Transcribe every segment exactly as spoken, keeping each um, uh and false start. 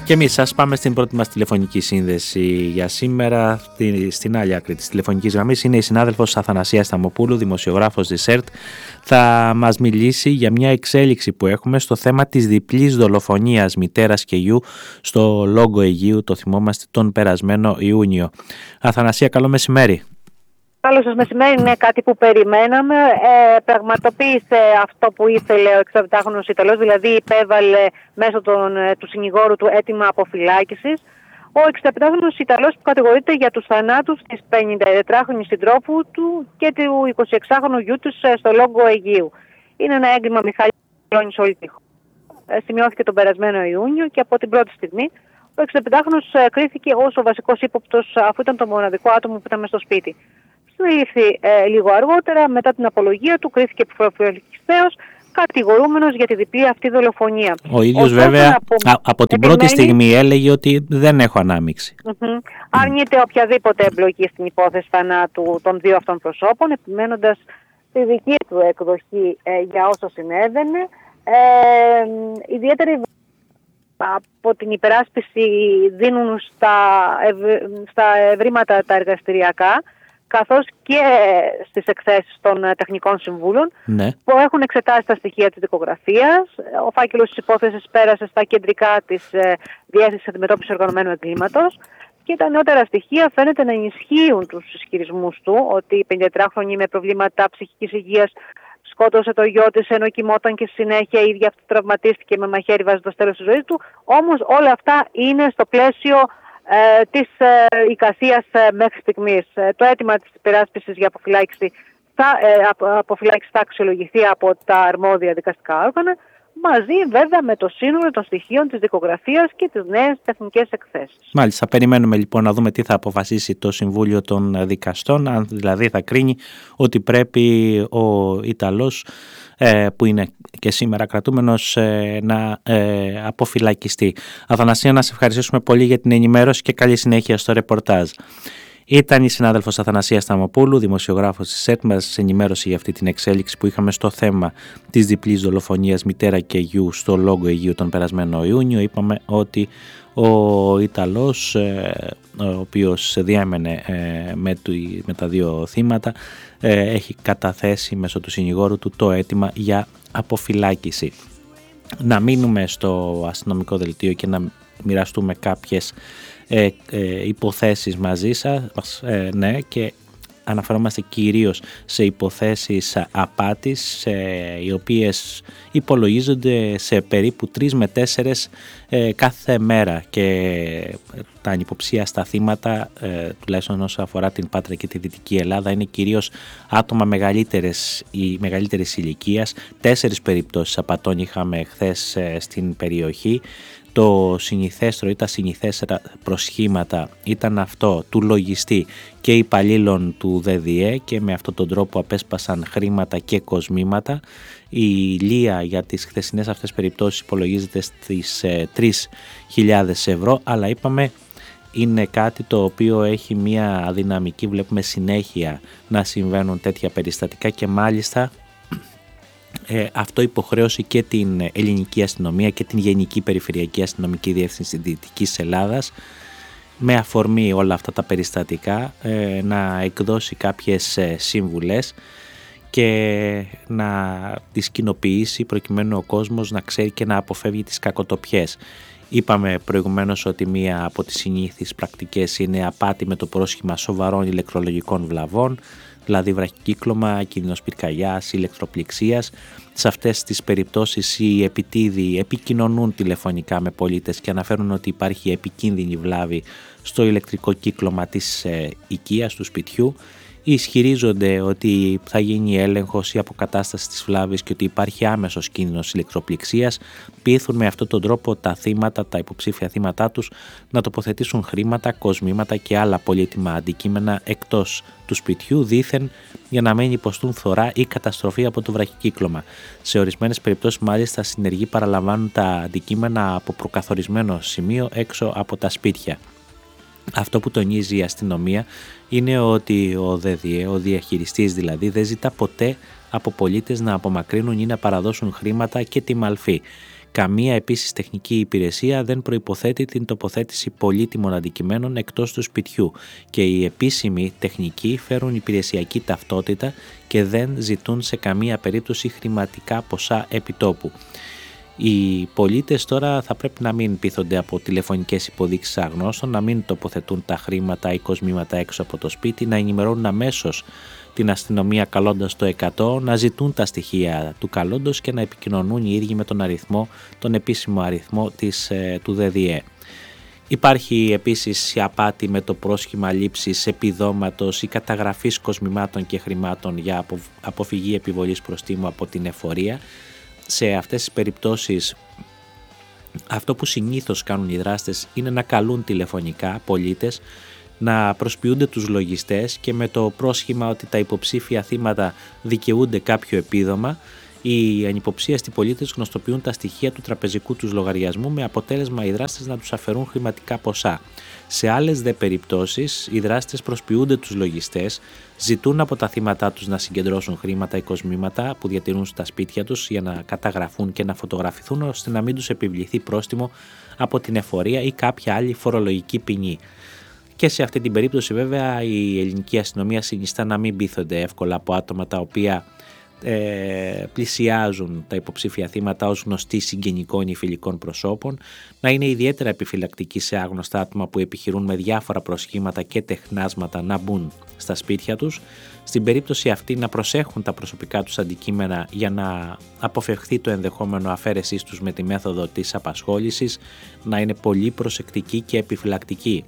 Και εμείς σας πάμε στην πρώτη μας τηλεφωνική σύνδεση για σήμερα. Στην άλλη άκρη της τηλεφωνικής γραμμής είναι η συνάδελφος Αθανασία Σταμοπούλου, δημοσιογράφος της ΕΡΤ. Θα μας μιλήσει για μια εξέλιξη που έχουμε στο θέμα της διπλής δολοφονίας μητέρας και γιου στο Λόγκο Αιγαίου, το θυμόμαστε, τον περασμένο Ιούνιο. Αθανασία, καλό μεσημέρι. Καλό σας μεσημέρι, είναι κάτι που περιμέναμε. Ε, πραγματοποίησε αυτό που ήθελε ο εξεπτάχρονος Ιταλός, δηλαδή υπέβαλε μέσω των, του συνηγόρου του αίτημα αποφυλάκησης. Ο εξεπτάχρονος Ιταλός που κατηγορείται για τους θανάτους της πενηντατετράχρονης συντρόφου του και του εικοσιεξάχρονου γιου του στο Λόγκο Αιγαίου. Είναι ένα έγκλημα Μιχάλη σε όλη τη χώρα. Σημειώθηκε τον περασμένο Ιούνιο και από την πρώτη στιγμή ο εξεπτάχρονος κρίθηκε ως ο βασικός ύποπτος, αφού ήταν το μοναδικό άτομο που ήταν μες στο σπίτι. Συνελήφθη ε, λίγο αργότερα, μετά την απολογία του, κρίθηκε προφυλακιστέως κατηγορούμενος για τη διπλή αυτή δολοφονία. Ο ίδιος Ωστόσο, βέβαια από, α, από την επιμένει, πρώτη στιγμή έλεγε ότι δεν έχω ανάμειξη. Mm-hmm. Mm. Αρνείται οποιαδήποτε εμπλοκή στην υπόθεση θανάτου των δύο αυτών προσώπων, επιμένοντας τη δική του εκδοχή ε, για όσο συνέβαινε. Ε, ιδιαίτερη από την υπεράσπιση δίνουν στα, ευ, στα ευρήματα τα εργαστηριακά, καθώς και στις εκθέσεις των τεχνικών συμβούλων, ναι, που έχουν εξετάσει τα στοιχεία της δικογραφίας. Ο φάκελος της υπόθεσης πέρασε στα κεντρικά της Διεύθυνσης Αντιμετώπισης Οργανωμένου Εγκλήματος και τα νεότερα στοιχεία φαίνεται να ενισχύουν τους ισχυρισμούς του ότι η πενηντατετράχρονη με προβλήματα ψυχικής υγείας σκότωσε το γιο της ενώ κοιμόταν και στη συνέχεια η ίδια αυτοτραυματίστηκε με μαχαίρι βάζοντας τέλος στη ζωή του. Όμως όλα αυτά είναι στο πλαίσιο Ε, της ε, εικασίας ε, μέχρι στιγμής. Ε, το αίτημα της υπεράσπισης για αποφυλάκηση θα, ε, απο, αποφυλάκηση θα αξιολογηθεί από τα αρμόδια δικαστικά όργανα, μαζί βέβαια με το σύνολο των στοιχείων της δικογραφίας και τις νέες τεχνικές εκθέσεις. Μάλιστα, περιμένουμε λοιπόν να δούμε τι θα αποφασίσει το Συμβούλιο των Δικαστών, αν δηλαδή θα κρίνει ότι πρέπει ο Ιταλός ε, που είναι και σήμερα κρατούμενος ε, να ε, αποφυλακιστεί. Αθανασία, να σε ευχαριστήσουμε πολύ για την ενημέρωση και καλή συνέχεια στο ρεπορτάζ. Ήταν η συνάδελφος Αθανασία Σταμοπούλου, δημοσιογράφος της ΕΡΤ, μας ενημέρωσε για αυτή την εξέλιξη που είχαμε στο θέμα της διπλής δολοφονίας μητέρα και γιου στο Λόγκο Αιγαίου τον περασμένο Ιούνιο. Είπαμε ότι ο Ιταλός, ο οποίος διέμενε με, με τα δύο θύματα, έχει καταθέσει μέσω του συνηγόρου του το αίτημα για αποφυλάκηση. Να μείνουμε στο αστυνομικό δελτίο και να μοιραστούμε κάποιες Ε, ε, υποθέσεις μαζί σας, ε, ναι, και αναφερόμαστε κυρίως σε υποθέσεις απάτης, ε, οι οποίες υπολογίζονται σε περίπου τρεις με τέσσερις ε, κάθε μέρα, και τα ανυποψίαστα θύματα, ε, τουλάχιστον όσον αφορά την Πάτρα και τη Δυτική Ελλάδα, είναι κυρίως άτομα μεγαλύτερες ή μεγαλύτερης ηλικίας. Τέσσερις περιπτώσεις απατών είχαμε χθες ε, στην περιοχή. Το συνηθέστερο ή τα συνηθέστερα προσχήματα ήταν αυτό του λογιστή και υπαλλήλων του ΔΔΕ, και με αυτόν τον τρόπο απέσπασαν χρήματα και κοσμήματα. Η λία για τις χθεσινές αυτές περιπτώσεις υπολογίζεται στις ε, τρεις χιλιάδες ευρώ, αλλά είπαμε είναι κάτι το οποίο έχει μια αδυναμική, βλέπουμε συνέχεια να συμβαίνουν τέτοια περιστατικά, και μάλιστα Ε, αυτό υποχρέωσε και την ελληνική αστυνομία και την Γενική Περιφερειακή Αστυνομική Διεύθυνση Δυτικής Ελλάδας, με αφορμή όλα αυτά τα περιστατικά, ε, να εκδώσει κάποιες ε, σύμβουλες και να τις κοινοποιήσει, προκειμένου ο κόσμος να ξέρει και να αποφεύγει τις κακοτοπιές. Είπαμε προηγουμένως ότι μία από τις συνήθεις πρακτικές είναι απάτη με το πρόσχημα σοβαρών ηλεκτρολογικών βλαβών, δηλαδή βραχικύκλωμα, κίνδυνος πυρκαγιάς, ηλεκτροπληξίας. Σε αυτές τις περιπτώσεις οι επιτίδιοι επικοινωνούν τηλεφωνικά με πολίτες και αναφέρουν ότι υπάρχει επικίνδυνη βλάβη στο ηλεκτρικό κύκλωμα της ε, οικίας, του σπιτιού. Ισχυρίζονται ότι θα γίνει έλεγχος ή αποκατάσταση της βλάβης και ότι υπάρχει άμεσος κίνδυνος ηλεκτροπληξίας. Πείθουν με αυτόν τον τρόπο τα θύματα, τα υποψήφια θύματά τους, να τοποθετήσουν χρήματα, κοσμήματα και άλλα πολύτιμα αντικείμενα εκτός του σπιτιού, δήθεν για να μην υποστούν φθορά ή καταστροφή από το βραχικύκλωμα. Σε ορισμένες περιπτώσεις, μάλιστα, συνεργοί παραλαμβάνουν τα αντικείμενα από προκαθορισμένο σημείο έξω από τα σπίτια. Αυτό που τονίζει η αστυνομία είναι ότι ο ΔΔΕ, ο διαχειριστής δηλαδή, δεν ζητά ποτέ από πολίτες να απομακρύνουν ή να παραδώσουν χρήματα και τη μαλφή. Καμία επίσης τεχνική υπηρεσία δεν προϋποθέτει την τοποθέτηση πολύτιμων αντικειμένων εκτός του σπιτιού και οι επίσημοι τεχνικοί φέρουν υπηρεσιακή ταυτότητα και δεν ζητούν σε καμία περίπτωση χρηματικά ποσά επιτόπου. Οι πολίτες τώρα θα πρέπει να μην πείθονται από τηλεφωνικές υποδείξεις αγνώστων, να μην τοποθετούν τα χρήματα ή κοσμήματα έξω από το σπίτι, να ενημερώνουν αμέσως την αστυνομία καλώντας το εκατό, να ζητούν τα στοιχεία του καλώντος και να επικοινωνούν οι ίδιοι με τον αριθμό, τον επίσημο αριθμό της, του ΔΔΕ. Υπάρχει επίσης η απάτη με το πρόσχημα λήψης επιδόματος ή καταγραφής κοσμημάτων και χρημάτων για αποφυγή επιβολής προστίμου από την εφορία. Σε αυτές τις περιπτώσεις αυτό που συνήθως κάνουν οι δράστες είναι να καλούν τηλεφωνικά πολίτες, να προσποιούνται τους λογιστές και με το πρόσχημα ότι τα υποψήφια θύματα δικαιούνται κάποιο επίδομα, οι ανυποψίαστοι πολίτες γνωστοποιούν τα στοιχεία του τραπεζικού τους λογαριασμού με αποτέλεσμα οι δράστες να τους αφαιρούν χρηματικά ποσά. Σε άλλες δε περιπτώσεις, οι δράστες προσποιούνται τους λογιστές, ζητούν από τα θύματα τους να συγκεντρώσουν χρήματα ή κοσμήματα που διατηρούν στα σπίτια τους για να καταγραφούν και να φωτογραφηθούν ώστε να μην τους επιβληθεί πρόστιμο από την εφορία ή κάποια άλλη φορολογική ποινή. Και σε αυτή την περίπτωση βέβαια η ελληνική αστυνομία συνιστά να μην πείθονται εύκολα από άτομα τα οποία ε, πλησιάζουν τα υποψήφια θύματα ως γνωστοί συγγενικών ή φιλικών προσώπων, να είναι ιδιαίτερα επιφυλακτικοί σε άγνωστα άτομα που επιχειρούν με διάφορα προσχήματα και τεχνάσματα να μπουν στα σπίτια τους. Στην περίπτωση αυτή να προσέχουν τα προσωπικά τους αντικείμενα για να αποφευχθεί το ενδεχόμενο αφαίρεσής τους με τη μέθοδο της απασχόλησης, να είναι πολύ προσεκτικοί και επιφυλακτικοί.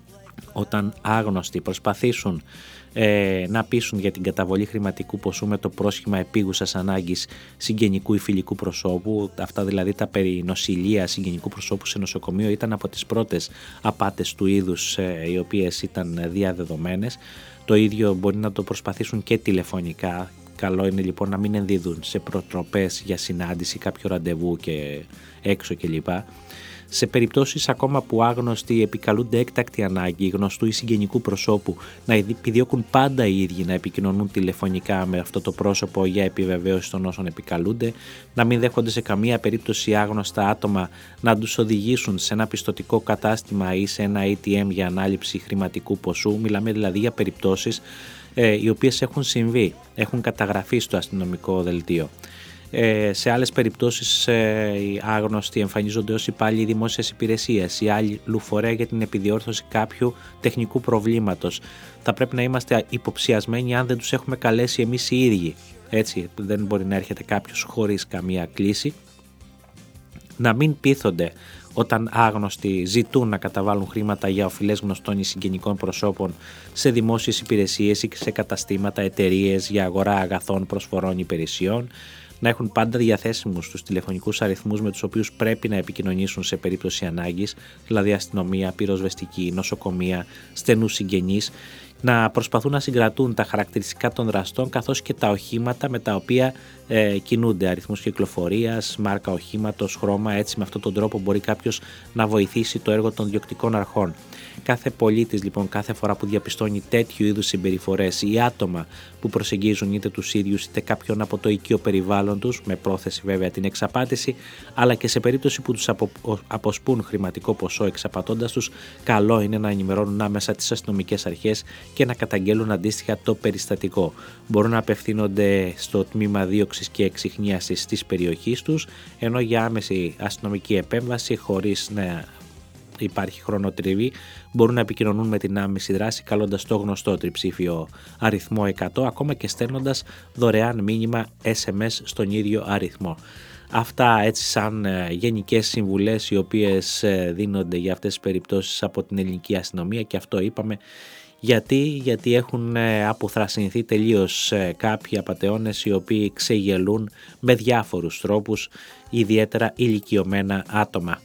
Όταν άγνωστοι προσπαθήσουν ε, να πείσουν για την καταβολή χρηματικού ποσού με το πρόσχημα επίγουσας ανάγκης συγγενικού ή φιλικού προσώπου, αυτά δηλαδή τα περί νοσηλεία συγγενικού προσώπου σε νοσοκομείο, ήταν από τις πρώτες απάτες του είδους ε, οι οποίες ήταν διαδεδομένες. Το ίδιο μπορεί να το προσπαθήσουν και τηλεφωνικά. Καλό είναι λοιπόν να μην ενδίδουν σε προτροπές για συνάντηση, κάποιο ραντεβού και έξω κλπ. Σε περιπτώσεις ακόμα που άγνωστοι επικαλούνται έκτακτη ανάγκη γνωστού ή συγγενικού προσώπου, να επιδιώκουν πάντα οι ίδιοι να επικοινωνούν τηλεφωνικά με αυτό το πρόσωπο για επιβεβαίωση των όσων επικαλούνται, να μην δέχονται σε καμία περίπτωση άγνωστα άτομα να τους οδηγήσουν σε ένα πιστωτικό κατάστημα ή σε ένα έι τι εμ για ανάληψη χρηματικού ποσού. Μιλάμε δηλαδή για περιπτώσεις ε, οι οποίες έχουν συμβεί, έχουν καταγραφεί στο αστυνομικό δελτίο. Ε, σε άλλες περιπτώσεις ε, οι άγνωστοι εμφανίζονται ως υπάλληλοι δημόσιας υπηρεσίας ή άλλοι λουφορέα για την επιδιόρθωση κάποιου τεχνικού προβλήματος. Θα πρέπει να είμαστε υποψιασμένοι αν δεν τους έχουμε καλέσει εμείς οι ίδιοι. Έτσι, δεν μπορεί να έρχεται κάποιος χωρίς καμία κλίση. Να μην πείθονται όταν άγνωστοι ζητούν να καταβάλουν χρήματα για οφειλές γνωστών ή συγγενικών προσώπων σε δημόσιες υπηρεσίες ή σε καταστήματα, εταιρείες για αγορά αγαθών, προσφορών, υπηρεσιών. Να έχουν πάντα διαθέσιμους τους τηλεφωνικούς αριθμούς με τους οποίους πρέπει να επικοινωνήσουν σε περίπτωση ανάγκης, δηλαδή αστυνομία, πυροσβεστική, νοσοκομεία, στενούς συγγενείς, να προσπαθούν να συγκρατούν τα χαρακτηριστικά των δραστών καθώς και τα οχήματα με τα οποία ε, κινούνται, αριθμούς κυκλοφορίας, μάρκα οχήματος, χρώμα. Έτσι με αυτόν τον τρόπο μπορεί κάποιος να βοηθήσει το έργο των διοκτικών αρχών. Κάθε πολίτης λοιπόν κάθε φορά που διαπιστώνει τέτοιου είδους συμπεριφορές ή άτομα που προσεγγίζουν είτε τους ίδιους είτε κάποιον από το οικείο περιβάλλον τους, με πρόθεση βέβαια την εξαπάτηση, αλλά και σε περίπτωση που τους απο, αποσπούν χρηματικό ποσό εξαπατώντας τους, καλό είναι να ενημερώνουν άμεσα τις αστυνομικές αρχές και να καταγγέλουν αντίστοιχα το περιστατικό. Μπορούν να απευθύνονται στο τμήμα δίωξης και εξιχνίασης της περιοχής τους, ενώ για άμεση αστυνομική επέμβαση χωρίς να υπάρχει χρονοτριβή μπορούν να επικοινωνούν με την άμεση δράση καλώντας το γνωστό τριψήφιο αριθμό εκατό, ακόμα και στέλνοντας δωρεάν μήνυμα ες εμ ες στον ίδιο αριθμό. Αυτά έτσι σαν γενικές συμβουλές οι οποίες δίνονται για αυτές τις περιπτώσεις από την ελληνική αστυνομία, και αυτό είπαμε γιατί, γιατί έχουν αποθρασινθεί τελείως κάποιοι απατεώνες οι οποίοι ξεγελούν με διάφορους τρόπους, ιδιαίτερα ηλικιωμένα άτομα.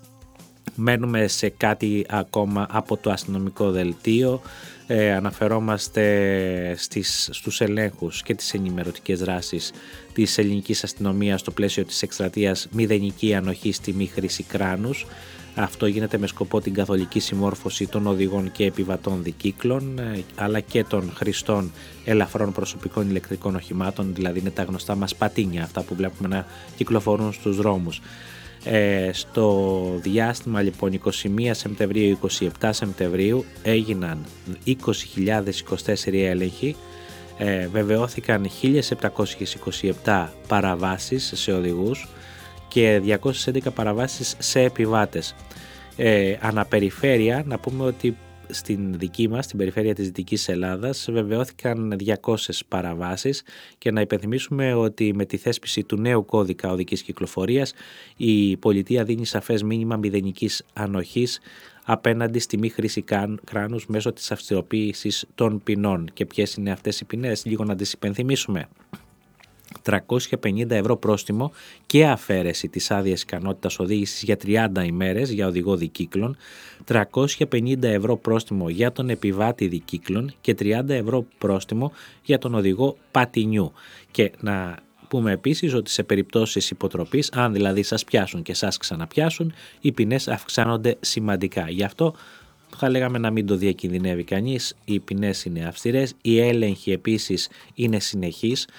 Μένουμε σε κάτι ακόμα από το αστυνομικό δελτίο. Ε, αναφερόμαστε στις, στους ελέγχους και τις ενημερωτικές δράσεις της ελληνικής αστυνομίας στο πλαίσιο της εκστρατείας «Μηδενική ανοχή στη μη χρήση κράνους». Αυτό γίνεται με σκοπό την καθολική συμμόρφωση των οδηγών και επιβατών δικύκλων, αλλά και των χρηστών ελαφρών προσωπικών ηλεκτρικών οχημάτων, δηλαδή είναι τα γνωστά μας πατίνια, αυτά που βλέπουμε να κυκλοφορούν στους δρόμους. Ε, στο διάστημα λοιπόν εικοστή πρώτη Σεπτεμβρίου εικοστή εβδόμη Σεπτεμβρίου έγιναν είκοσι χιλιάδες είκοσι τέσσερις έλεγχοι, ε, βεβαιώθηκαν χίλια επτακόσιες είκοσι επτά παραβάσεις σε οδηγούς και διακόσιες έντεκα παραβάσεις σε επιβάτες. Ε, αναπεριφέρεια να πούμε ότι στην δική μας, στην περιφέρεια της Δυτικής Ελλάδας, βεβαιώθηκαν διακόσιες παραβάσεις και να υπενθυμίσουμε ότι με τη θέσπιση του νέου κώδικα οδικής κυκλοφορίας η πολιτεία δίνει σαφές μήνυμα μηδενικής ανοχής απέναντι στη μη χρήση κράνους μέσω της αυστηροποίησης των ποινών. Και ποιες είναι αυτές οι ποινές, λίγο να τις υπενθυμίσουμε. τριακόσια πενήντα ευρώ πρόστιμο και αφαίρεση της άδειας ικανότητας οδήγησης για τριάντα ημέρες για οδηγό δικύκλων, τριακόσια πενήντα ευρώ πρόστιμο για τον επιβάτη δικύκλων και τριάντα ευρώ πρόστιμο για τον οδηγό πατινιού. Και να πούμε επίσης ότι σε περιπτώσεις υποτροπής, αν δηλαδή σας πιάσουν και σας ξαναπιάσουν, οι ποινές αυξάνονται σημαντικά. Γι' αυτό θα λέγαμε να μην το διακινδυνεύει κανείς, οι ποινές είναι αυστηρές, οι έλεγχοι επίσης είναι συνεχείς,